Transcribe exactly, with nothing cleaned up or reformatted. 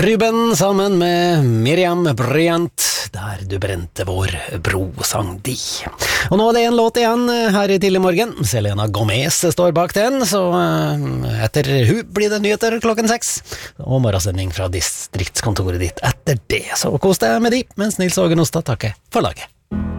Ruben sammen med Miriam Bryant, der du brente vår bro, sang de. Og nå er det en låt igjen her i tidlig morgen. Selena Gomez står bak den, så etter hun blir det nyheter klokken seks. Og morgensending fra distriktskontoret ditt etter det. Så kos deg med de, mens Nils Åge Nostad takker for laget.